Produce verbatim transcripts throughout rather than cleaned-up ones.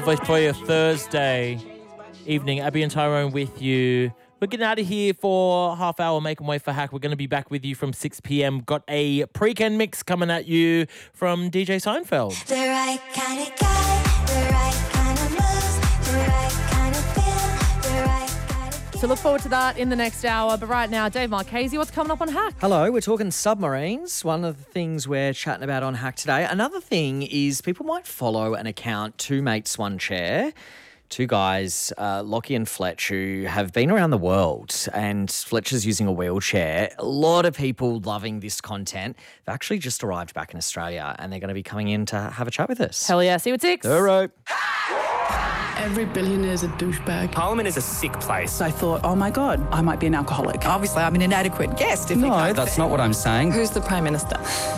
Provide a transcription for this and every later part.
Voice for your Thursday evening. Abby and Tyrone with you. We're getting out of here for half hour, making way for Hack. We're going to be back with you from six p.m. Got a pre-Ken mix coming at you from D J Seinfeld. The right kind of guy, the right kind of moves, the right kind of feel, the right kind of... So look forward to that in the next hour. But right now, Dave Marchese, what's coming up on Hack? Hello, we're talking submarines. One of the things we're chatting about on Hack today. Another thing is people might follow an account, Two Mates, One Chair. Two guys, uh, Lockie and Fletch, who have been around the world, and Fletch is using a wheelchair. A lot of people loving this content. They've actually just arrived back in Australia, and they're going to be coming in to have a chat with us. Hell yeah, see you at six. All right. Every billionaire's a douchebag. Parliament is a sick place. I thought, oh my God, I might be an alcoholic. Obviously, I'm an inadequate guest. If No, you that's not what I'm saying. Who's the Prime Minister?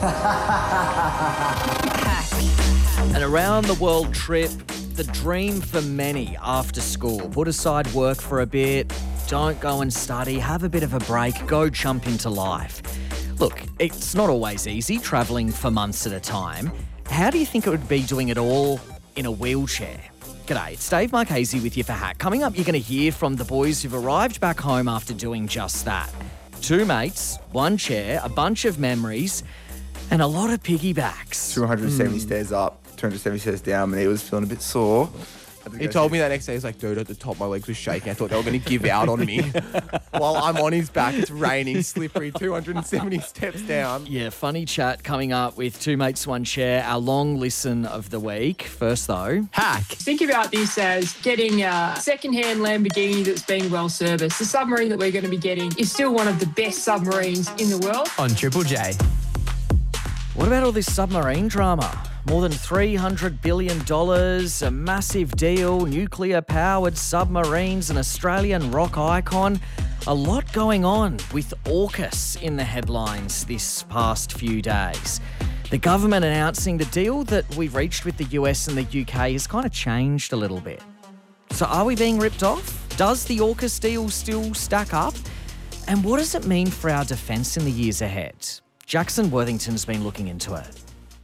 An around the world trip, the dream for many after school. Put aside work for a bit, don't go and study, have a bit of a break, go jump into life. Look, it's not always easy travelling for months at a time. How do you think it would be doing it all in a wheelchair? G'day, it's Dave Marchese with you for Hack. Coming up, you're going to hear from the boys who've arrived back home after doing just that. Two mates, one chair, a bunch of memories, and a lot of piggybacks. two hundred seventy mm. stairs up, two hundred seventy stairs down, and he was feeling a bit sore. He told me that next day, he's like, dude, at the top my legs were shaking. I thought they were going to give out on me. While I'm on his back, it's raining, slippery, two hundred seventy steps down. Yeah, funny chat coming up with Two Mates, One Chair, our long listen of the week. First though, Hack. Think about this as getting a second-hand Lamborghini that's being well serviced. The submarine that we're going to be getting is still one of the best submarines in the world. On Triple J. What about all this submarine drama? More than three hundred billion dollars, a massive deal, nuclear-powered submarines, an Australian rock icon. A lot going on with AUKUS in the headlines this past few days. The government announcing the deal that we've reached with the U S and the U K has kind of changed a little bit. So are we being ripped off? Does the AUKUS deal still stack up? And what does it mean for our defence in the years ahead? Jackson Worthington's been looking into it.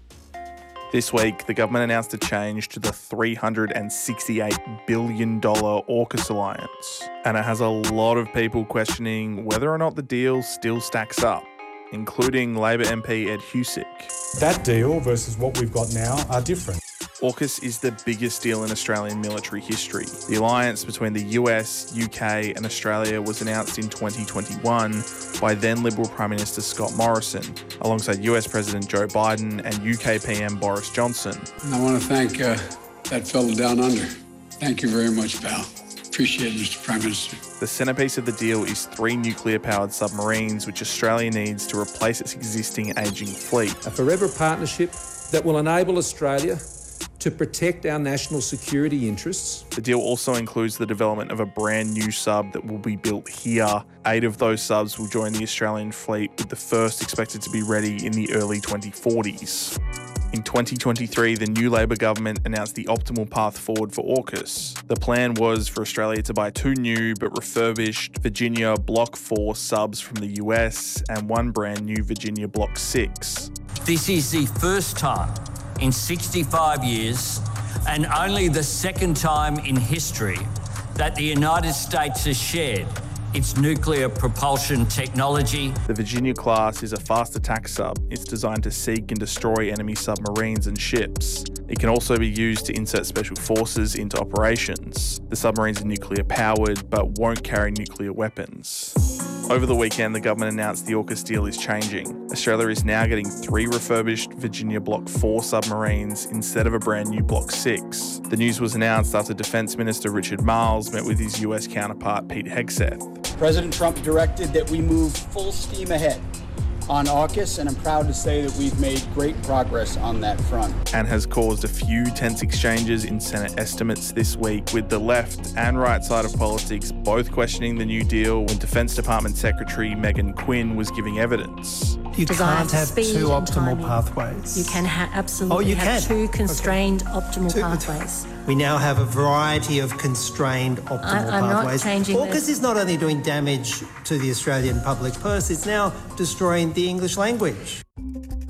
This week, the government announced a change to the three hundred sixty-eight billion dollars AUKUS alliance, and it has a lot of people questioning whether or not the deal still stacks up, including Labor M P Ed Husic. That deal versus what we've got now are different. AUKUS is the biggest deal in Australian military history. The alliance between the U S, U K and Australia was announced in twenty twenty-one by then Liberal Prime Minister Scott Morrison, alongside U S President Joe Biden and U K P M Boris Johnson. And I want to thank uh, that fellow down under. Thank you very much, pal. Appreciate it, Mister Prime Minister. The centrepiece of the deal is three nuclear-powered submarines which Australia needs to replace its existing ageing fleet. A forever partnership that will enable Australia to protect our national security interests. The deal also includes the development of a brand new sub that will be built here. Eight of those subs will join the Australian fleet, with the first expected to be ready in the early twenty forties. In twenty twenty-three, the new Labor government announced the optimal path forward for AUKUS. The plan was for Australia to buy two new but refurbished Virginia Block four subs from the U S and one brand new Virginia Block six. This is the first time in sixty-five years, and only the second time in history, that the United States has shared its nuclear propulsion technology. The Virginia class is a fast attack sub. It's designed to seek and destroy enemy submarines and ships. It can also be used to insert special forces into operations. The submarines are nuclear powered, but won't carry nuclear weapons. Over the weekend, the government announced the AUKUS deal is changing. Australia is now getting three refurbished Virginia Block four submarines instead of a brand new Block six. The news was announced after Defence Minister Richard Marles met with his U S counterpart Pete Hegseth. President Trump directed that we move full steam ahead on AUKUS, and I'm proud to say that we've made great progress on that front. And has caused a few tense exchanges in Senate estimates this week, with the left and right side of politics both questioning the new deal when Defence Department Secretary Megan Quinn was giving evidence. You can't have two optimal pathways. You can ha- absolutely oh, you have can. two constrained okay. optimal two, pathways. We now have a variety of constrained optimal I, I'm pathways. Not changing AUKUS this. is not only doing damage to the Australian public purse, it's now destroying the English language. The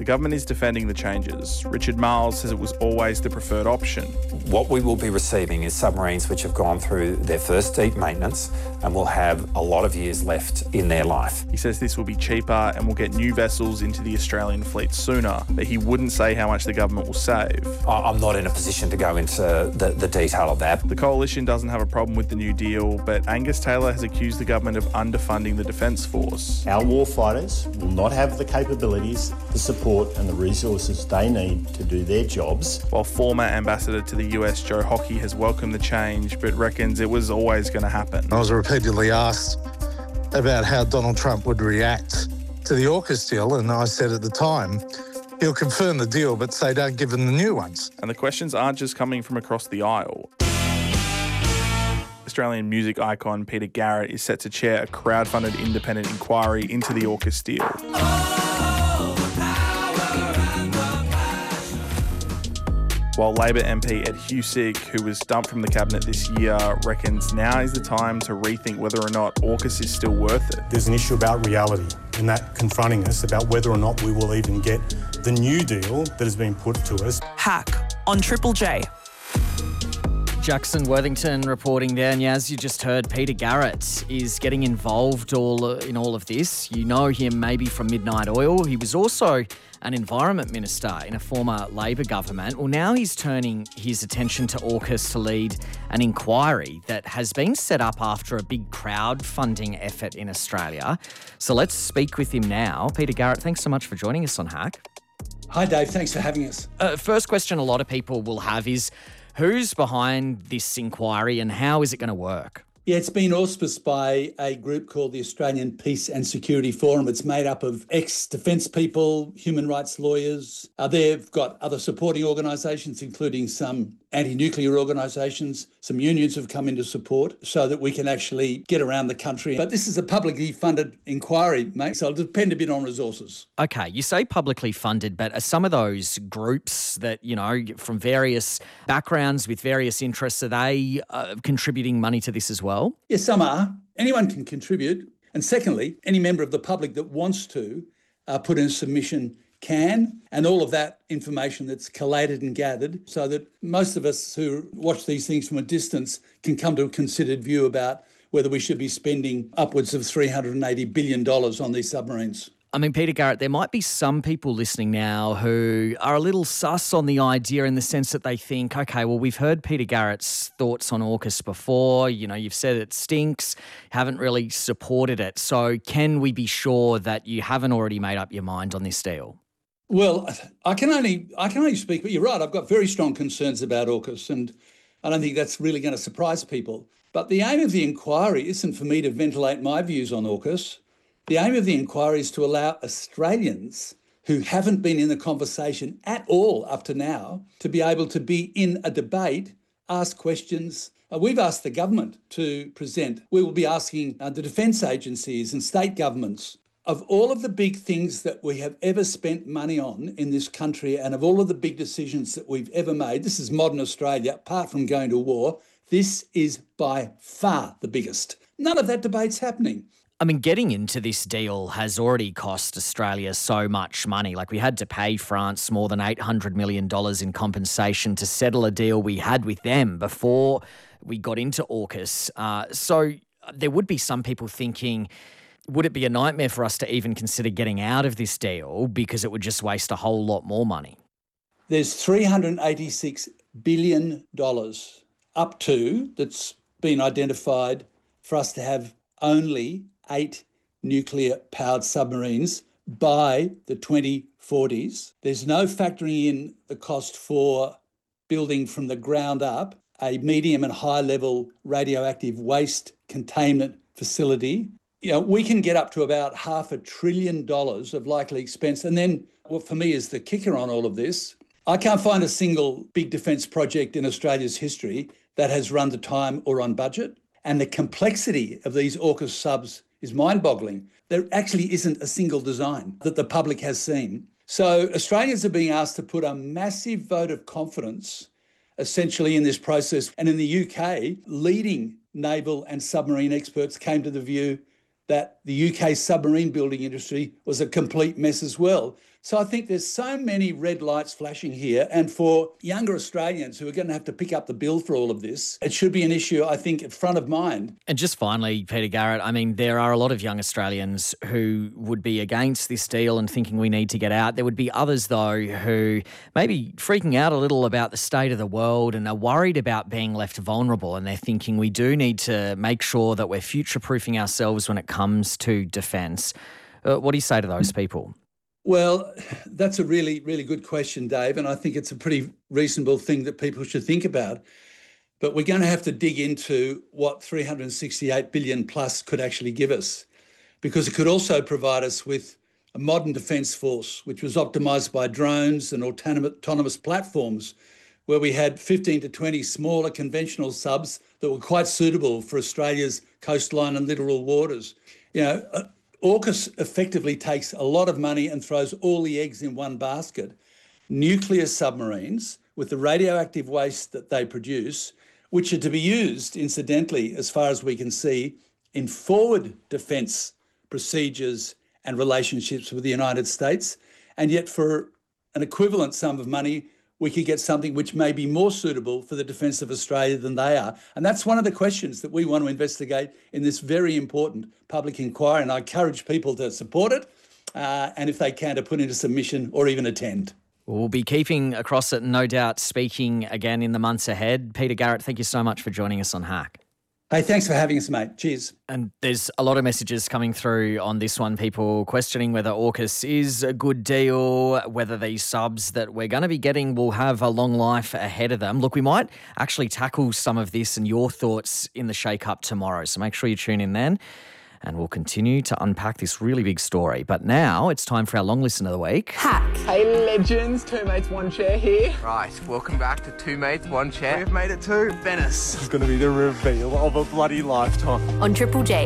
government is defending the changes. Richard Marles says it was always the preferred option. What we will be receiving is submarines which have gone through their first deep maintenance and will have a lot of years left in their life. He says this will be cheaper and will get new vessels into the Australian fleet sooner, but he wouldn't say how much the government will save. I'm not in a position to go into the, the detail of that. The coalition doesn't have a problem with the new deal, but Angus Taylor has accused the government of underfunding the Defence Force. Our warfighters will not have the capabilities, the support and the resources they need to do their jobs. While former Ambassador to the U S Joe Hockey has welcomed the change, but reckons it was always going to happen. I was repeatedly asked about how Donald Trump would react to the AUKUS deal, and I said at the time, he'll confirm the deal, but say don't give him the new ones. And the questions aren't just coming from across the aisle. Australian music icon Peter Garrett is set to chair a crowd-funded independent inquiry into the AUKUS deal. While Labor M P Ed Husic, who was dumped from the cabinet this year, reckons now is the time to rethink whether or not AUKUS is still worth it. There's an issue about reality, and that confronting us about whether or not we will even get the new deal that has been put to us. Hack on Triple J. Jackson Worthington reporting there. And yeah, as you just heard, Peter Garrett is getting involved all in all of this. You know him maybe from Midnight Oil. He was also an environment minister in a former Labor government. Well, now he's turning his attention to AUKUS to lead an inquiry that has been set up after a big crowdfunding effort in Australia. So let's speak with him now. Peter Garrett, thanks so much for joining us on Hack. Hi, Dave. Thanks for having us. Uh, first question a lot of people will have is, who's behind this inquiry and how is it going to work? Yeah, it's been auspiced by a group called the Australian Peace and Security Forum. It's made up of ex-defence people, human rights lawyers. Uh, they've got other supporting organisations, including some anti-nuclear organisations. Some unions have come into support so that we can actually get around the country. But this is a publicly funded inquiry, mate, so it'll depend a bit on resources. Okay, you say publicly funded, but are some of those groups that, you know, from various backgrounds with various interests, are they uh, contributing money to this as well? Yes, some are. Anyone can contribute. And secondly, any member of the public that wants to uh, put in a submission can, and all of that information that's collated and gathered so that most of us who watch these things from a distance can come to a considered view about whether we should be spending upwards of three hundred eighty billion dollars on these submarines. I mean, Peter Garrett, there might be some people listening now who are a little sus on the idea in the sense that they think, okay, well, we've heard Peter Garrett's thoughts on AUKUS before. You know, you've said it stinks, haven't really supported it. So can we be sure that you haven't already made up your mind on this deal? Well, I can only I can only speak, but you're right. I've got very strong concerns about AUKUS, and I don't think that's really going to surprise people. But the aim of the inquiry isn't for me to ventilate my views on AUKUS. The aim of the inquiry is to allow Australians who haven't been in the conversation at all up to now to be able to be in a debate, ask questions. Uh, we've asked the government to present. We will be asking uh, the defence agencies and state governments. Of all of the big things that we have ever spent money on in this country and of all of the big decisions that we've ever made, this is modern Australia, apart from going to war, this is by far the biggest. None of that debate's happening. I mean, getting into this deal has already cost Australia so much money. Like, we had to pay France more than eight hundred million dollars in compensation to settle a deal we had with them before we got into AUKUS. Uh, so there would be some people thinking, would it be a nightmare for us to even consider getting out of this deal because it would just waste a whole lot more money? There's three hundred eighty-six billion dollars up to that's been identified for us to have only eight nuclear-powered submarines by the twenty forties. There's no factoring in the cost for building from the ground up a medium and high-level radioactive waste containment facility. You know, we can get up to about half a trillion dollars of likely expense. And then what for me is the kicker on all of this, I can't find a single big defence project in Australia's history that has run to time or on budget. And the complexity of these AUKUS subs is mind-boggling. There actually isn't a single design that the public has seen. So Australians are being asked to put a massive vote of confidence essentially in this process. And in the U K, leading naval and submarine experts came to the view that the U K submarine building industry was a complete mess as well. So I think there's so many red lights flashing here. And for younger Australians who are going to have to pick up the bill for all of this, it should be an issue, I think, at front of mind. And just finally, Peter Garrett, I mean, there are a lot of young Australians who would be against this deal and thinking we need to get out. There would be others, though, who may be freaking out a little about the state of the world and are worried about being left vulnerable. And they're thinking we do need to make sure that we're future-proofing ourselves when it comes to defence. Uh, what do you say to those people? Well, that's a really, really good question, Dave, and I think it's a pretty reasonable thing that people should think about. But we're going to have to dig into what three hundred sixty-eight billion plus could actually give us, because it could also provide us with a modern defence force, which was optimised by drones and autonomous platforms, where we had fifteen to twenty smaller conventional subs that were quite suitable for Australia's coastline and littoral waters. You know, AUKUS effectively takes a lot of money and throws all the eggs in one basket. Nuclear submarines, with the radioactive waste that they produce, which are to be used, incidentally, as far as we can see, in forward defence procedures and relationships with the United States. And yet for an equivalent sum of money, we could get something which may be more suitable for the defence of Australia than they are. And that's one of the questions that we want to investigate in this very important public inquiry. And I encourage people to support it, uh, and if they can, to put in a submission or even attend. We'll be keeping across it, no doubt, speaking again in the months ahead. Peter Garrett, thank you so much for joining us on Hack. Hey, thanks for having us, mate. Cheers. And there's a lot of messages coming through on this one, people questioning whether AUKUS is a good deal, whether these subs that we're going to be getting will have a long life ahead of them. Look, we might actually tackle some of this and your thoughts in the Shake Up tomorrow, so make sure you tune in then. And we'll continue to unpack this really big story. But now it's time for our long listen of the week. Hack. Hey, legends. Two mates, one chair here. Right, welcome back to Two Mates, One Chair. We've made it to Venice. This is going to be the reveal of a bloody lifetime. On Triple J.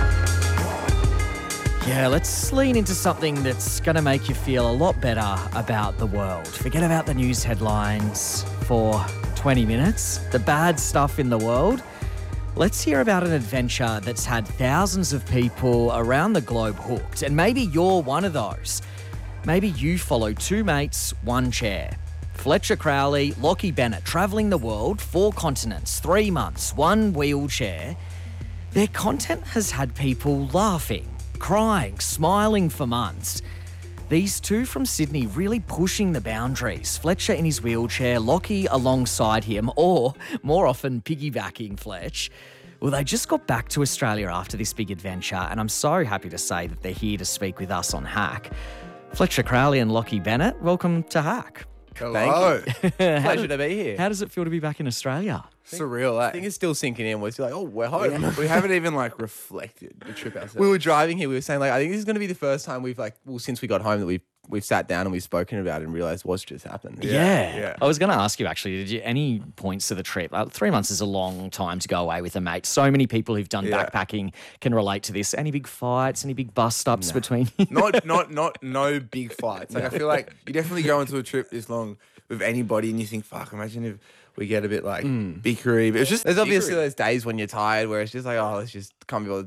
Yeah, let's lean into something that's going to make you feel a lot better about the world. Forget about the news headlines for twenty minutes, the bad stuff in the world. Let's hear about an adventure that's had thousands of people around the globe hooked, and maybe you're one of those. Maybe you follow Two Mates, One Chair. Fletcher Crowley, Lockie Bennett, travelling the world, four continents, three months, one wheelchair. Their content has had people laughing, crying, smiling for months. These two from Sydney really pushing the boundaries. Fletcher in his wheelchair, Lockie alongside him, or more often piggybacking Fletch. Well, they just got back to Australia after this big adventure, and I'm so happy to say that they're here to speak with us on Hack. Fletcher Crowley and Lockie Bennett, welcome to Hack. Hello. Pleasure to be here. How does it feel to be back in Australia? Surreal, eh? I think it's still sinking in. We're still like, oh, we're home. We, we haven't even like reflected the trip ourselves. We were driving here. We were saying like, I think this is going to be the first time we've like, well, since we got home that we've we've sat down and we've spoken about it and realised what's just happened. Yeah. yeah. I was going to ask you actually, did you any points to the trip? Like, three months is a long time to go away with a mate. So many people who've done Yeah. backpacking can relate to this. Any big fights? Any big bust ups No. between you? not not not no big fights. Like I feel like you definitely go into a trip this long with anybody and you think, fuck, imagine if we get a bit like bickery. But it's just There's obviously bickery. those days when you're tired where it's just like, oh, let's just can't be bothered